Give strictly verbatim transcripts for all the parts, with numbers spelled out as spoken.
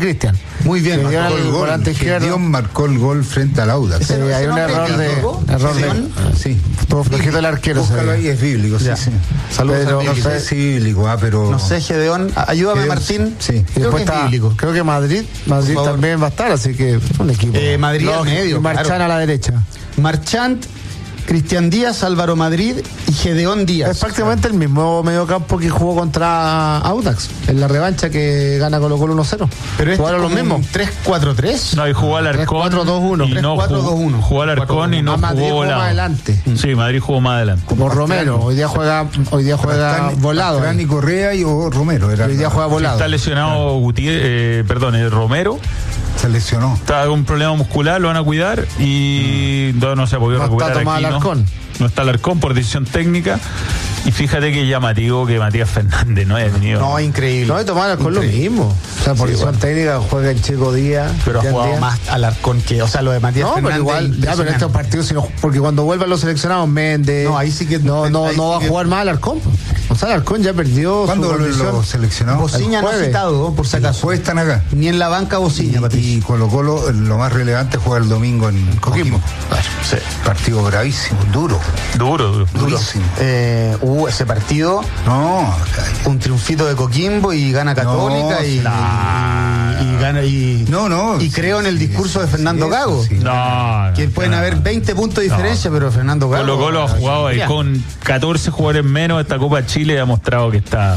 Cristian. Muy bien, marcó el, el gol. Volante izquierdo. Dion marcó el gol frente al Audax. Sí, hay un error de. Error de. Sí. Todo flojito el arquero. Búscalo ahí, es bíblico. Sí, sí. Saludos. Pero no sé si bíblico, ah, pero. No sé, Gedeón. Ayúdame, Gedeón, Martín. Sí. Creo que, está, creo que Madrid. Madrid también va a estar, así que es un equipo. Eh, Madrid al medio. Y Marchán claro. a la derecha. Marchant, Cristian Díaz, Álvaro Madrid y Gedeón Díaz. Es prácticamente el mismo mediocampo que jugó contra Audax en la revancha que gana Colo Colo uno cero. Pero jugaron este lo mismo. tres cuatro tres. No, y jugó Alarcón. tres cuatro dos uno. Y no jugó, jugó Alarcón y no Madrid jugó jugó volado. más adelante. Sí, Madrid jugó más adelante. Como Romero. Hoy día juega, hoy día juega Pastrani, volado. Pastrani, Correa y o Romero. Era hoy día juega volado. Está lesionado Gutiérrez, eh, perdón, eh, Romero. Se lesionó. Está con un problema muscular, lo van a cuidar y mm. no, no se ha podido no recuperar está aquí, Alarcón. ¿no? No está Alarcón por decisión técnica. Y fíjate que es llamativo que Matías Fernández no haya tenido. No, increíble. No, hay tomar Alarcón lo mismo. O sea, por sí, decisión bueno. técnica juega el Chico Díaz. Pero ha jugado Díaz. Más Alarcón que, o sea, lo de Matías no, Fernández. No, pero igual, ya, pero estos partidos, sino, porque cuando vuelvan los seleccionados, Méndez. No, ahí sí que. No, no, no va a jugar más Alarcón. O sea, Alarcón ya perdió. ¿Cuándo los seleccionados? Bociña no ha citado, por si acaso. Después están acá. Ni en la banca Bociña, Y, y Colo Colo, lo más relevante es jugar el domingo en Coquimbo. Claro, sí. Partido bravísimo, duro. Duro, duro. Durísimo. Eh, uh, ese partido. No, un triunfito de Coquimbo y gana Católica no, y, nah. y, y gana y no, no, y creo en el discurso sí, de Fernando sí, Gago. Sí, no, no, que pueden no, haber veinte puntos de diferencia, no. pero Fernando Gago. Colo Colo ha jugado ahí con catorce jugadores menos esta Copa Chile y ha mostrado que está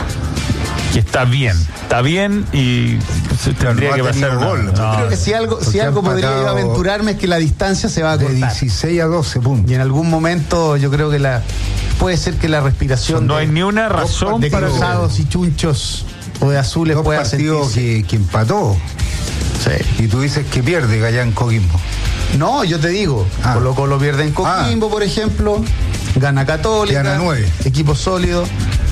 que está bien, está bien y se tendría no que pasar un gol. No, Yo creo que si algo, si algo podría aventurarme es que la distancia se va a cortar. De dieciséis a doce puntos. Y en algún momento yo creo que la puede ser que la respiración no de, hay ni una razón de para cruzados y chunchos o de azules dos pueda partidos que, que empató. Sí. Y tú dices que pierde allá en Coquimbo. No, yo te digo, ah. Colo Colo pierde en Coquimbo, ah. por ejemplo, gana Católica, gana nueve. Equipo sólido,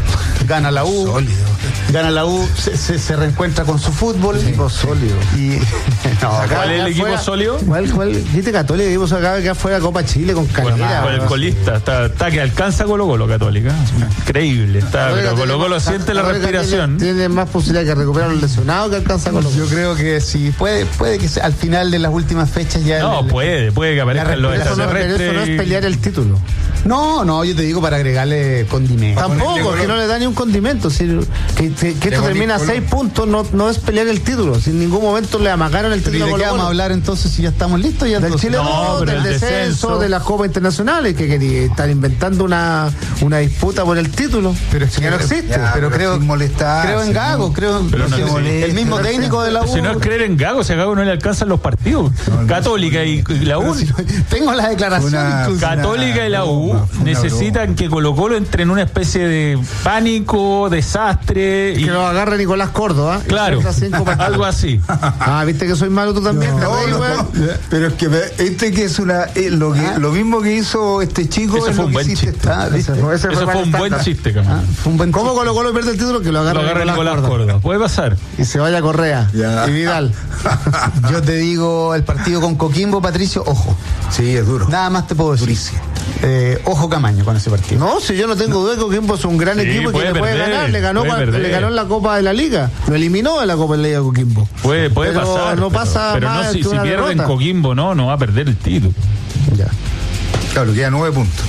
gana la U, sólido. Gana la U, se, se, se reencuentra con su fútbol. Equipo sólido. Y, no, ¿cuál es el equipo fuera, sólido? ¿Cuál, cuál? ¿Viste Católica? El equipo acaba que fuera Copa Chile con Calera. Con el colista, está, está que alcanza Colo Colo Católica. Increíble, está, pero Colo Colo siente la respiración. Tiene, tiene más posibilidad que recuperar los lesionados que alcanza Colo Colo. Yo creo que sí, puede, puede que al final de las últimas fechas ya. No, el, puede, puede que aparezcan los extraterrestres. Eso no es pelear el título. No, no, yo te digo para agregarle condimento. Tampoco, que no le da ni un condimento. Si, que, que, que esto termina a seis puntos, no, no es pelear el título. Si en ningún momento le amagaron el título. ¿Y de qué vamos a hablar entonces si ya estamos listos? Ya del Chile no, del descenso, descenso, de las copas internacionales, que quería estar inventando una, una disputa por el título. Pero es que, que no existe. Ya, pero, pero creo, creo en Gago, creo pero no, que no, el mismo pero técnico de la U. Si no es creer en Gago, si a Gago no le alcanzan los partidos. No, Católica y, y la U. Si no, tengo la declaración. Una, Católica una, y la U una, necesitan que Colo Colo entre en una especie de pánico, desastre. Que y... lo agarre Nicolás Córdoba. Claro, algo así. Ah, ¿viste que soy malo tú también? No, no, no, pero es que este que es una eh, lo, que, ah. lo mismo que hizo este chico. Eso fue un buen chiste. Está, ese fue, ese Eso fue, fue un buen chiste, ah, fue un buen ¿Cómo Colo Colo pierde el título? Que lo agarre, lo agarre Nicolás, Nicolás Córdoba. Córdoba. Puede pasar. Y se vaya Correa. Ya. Y Vidal. Yo te digo, el partido con Coquimbo, Patricio, ojo. Sí, es duro. Nada más te puedo decir. Durísimo. Eh, ojo Camaño con ese partido. No, si yo no tengo duda que Coquimbo es un gran sí, equipo y que le perder, puede ganar. Le ganó, le ganó en la Copa de la Liga. Lo eliminó en la Copa de la Liga Coquimbo. Puede, puede pero pasar. No pasa pero, pero más no, si, si pierde derrota. en Coquimbo, no, no va a perder el título. Ya. Claro, queda nueve puntos.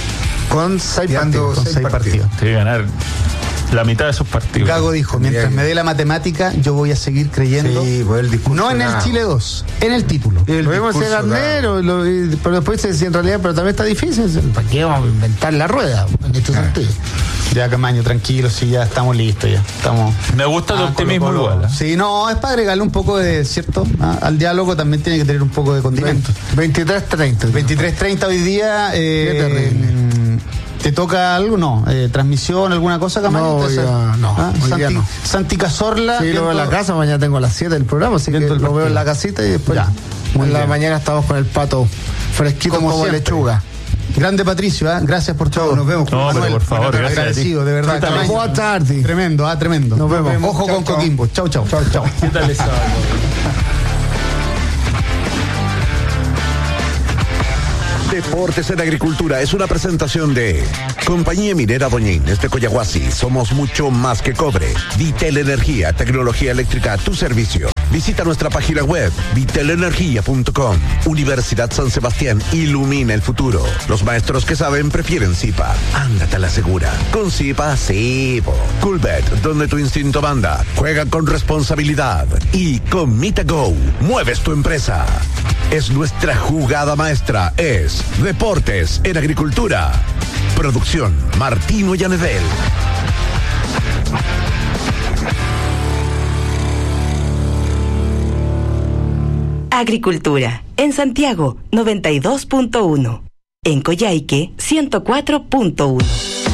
Con seis partidos. Con seis partidos. Tiene que ganar la mitad de esos partidos. Gago dijo, mientras me dé la matemática, yo voy a seguir creyendo. Sí, pues el discurso. No en el Chile dos, en el título. El lo vemos ser Garnero, lo, y, pero después si en realidad, pero también está difícil. ¿Para qué vamos a inventar la rueda en este claro. sentido? Ya, Camaño, tranquilo, sí, ya estamos listos, ya estamos. Me gusta el ah, optimismo Colo Colo. Igual. ¿eh? Sí, no, es para agregarle un poco de, ¿cierto? Ah, al diálogo también tiene que tener un poco de condimento. veintitrés treinta. veintitrés treinta hoy día. Eh, Qué terrible. ¿Te toca algo? No. Eh, ¿Transmisión, alguna cosa, Camaño? No, ya, no, ¿Ah? hoy Santi, día no. Santi Cazorla. Sí, lo veo en la casa, mañana tengo a las siete del programa, así que lo partido. Veo en la casita y después ya. en la mañana estamos con el pato fresquito como, como lechuga. Grande Patricio, ¿eh? Gracias por todo. Nos vemos. No, pero por favor, bueno, gracias agradecido, a ti. De verdad. Buenas tardes. Tremendo, ah, tremendo. Nos vemos. Ojo chau, con chau. Coquimbo. Chau, chau. Chau, chau. ¿Qué tal esa? Deportes en Agricultura es una presentación de Compañía Minera Doña Inés de Coyahuasi. Somos mucho más que cobre. Ditel Energía, tecnología eléctrica a tu servicio. Visita nuestra página web vitelenergia punto com. Universidad San Sebastián ilumina el futuro. Los maestros que saben prefieren Zipa. Ándate a la segura. Con Zipa, sí. po. Coolbet, donde tu instinto manda. Juega con responsabilidad. Y con MitaGo, mueves tu empresa. Es nuestra jugada maestra. Es Deportes en Agricultura. Producción Martino Yanedel. Agricultura. En Santiago, noventa y dos punto uno. En Coyhaique, ciento cuatro punto uno.